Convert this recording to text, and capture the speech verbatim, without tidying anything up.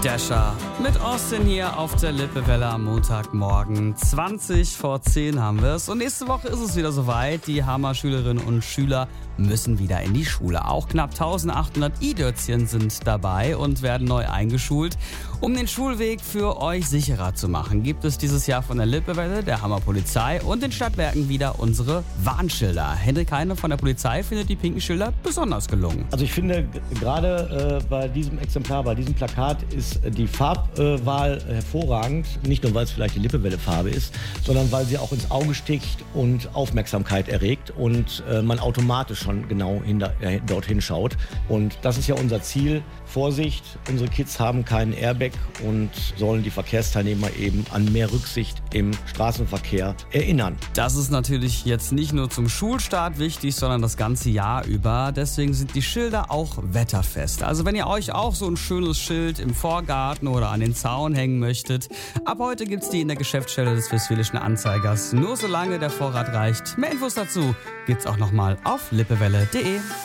Dasher mit Austin hier auf der Lippewelle am Montagmorgen. zwanzig vor zehn haben wir es. Und nächste Woche ist es wieder soweit. Die Hammer-Schülerinnen und Schüler müssen wieder in die Schule. Auch knapp eintausendachthundert I-Dötzchen sind dabei und werden neu eingeschult. Um den Schulweg für euch sicherer zu machen, gibt es dieses Jahr von der Lippewelle, der Hammer Polizei und den Stadtwerken wieder unsere Warnschilder. Hendrik Heine von der Polizei findet die pinken Schilder besonders gelungen. Also ich finde, gerade äh, bei diesem Exemplar, bei diesem Plakat ist die Farbwahl äh, hervorragend. Nicht nur, weil es vielleicht die Lippewelle-Farbe ist, sondern weil sie auch ins Auge sticht und Aufmerksamkeit erregt und äh, man automatisch schon genau hinter, äh, dorthin schaut. Und das ist ja unser Ziel. Vorsicht, unsere Kids haben keinen Airbag und sollen die Verkehrsteilnehmer eben an mehr Rücksicht im Straßenverkehr erinnern. Das ist natürlich jetzt nicht nur zum Schulstart wichtig, sondern das ganze Jahr über. Deswegen sind die Schilder auch wetterfest. Also wenn ihr euch auch so ein schönes Schild im Vorgarten oder an den Zaun hängen möchtet, ab heute gibt's die in der Geschäftsstelle des Westfälischen Anzeigers. Nur solange der Vorrat reicht. Mehr Infos dazu gibt's auch nochmal auf lippewelle punkt de.